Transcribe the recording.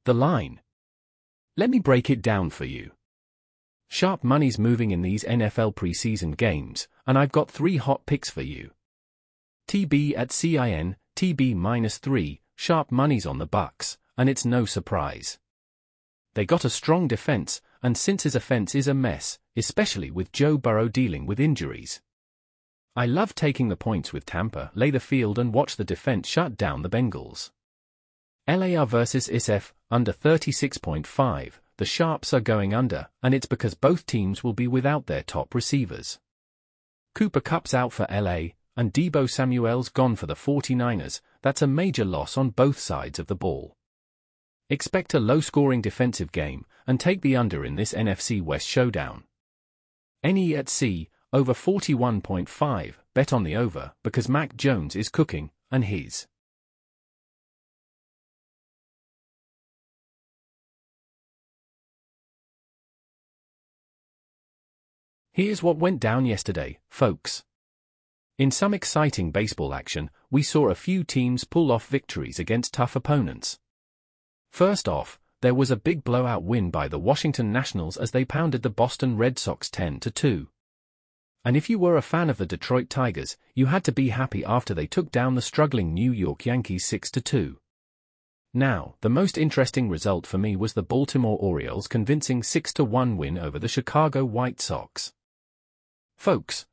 The line. Let me break it down for you. Sharp money's moving in these NFL preseason games, and I've got 3 hot picks for you. TB at CIN, TB -3, sharp money's on the Bucs, and it's no surprise. They got a strong defense, and since his offense is a mess, especially with Joe Burrow dealing with injuries. I love taking the points with Tampa, lay the field and watch the defense shut down the Bengals. LAR versus ISF, under 36.5, the Sharps are going under, and it's because both teams will be without their top receivers. Cooper Kupp's out for LA, and Deebo Samuel's gone for the 49ers. That's a major loss on both sides of the ball. Expect a low-scoring defensive game, and take the under in this NFC West showdown. NE at C, over 41.5, bet on the over, because Mac Jones is cooking, and his. Here's what went down yesterday, folks. In some exciting baseball action, we saw a few teams pull off victories against tough opponents. First off, there was a big blowout win by the Washington Nationals as they pounded the Boston Red Sox 10-2. And if you were a fan of the Detroit Tigers, you had to be happy after they took down the struggling New York Yankees 6-2. Now, the most interesting result for me was the Baltimore Orioles' convincing 6-1 win over the Chicago White Sox. Folks,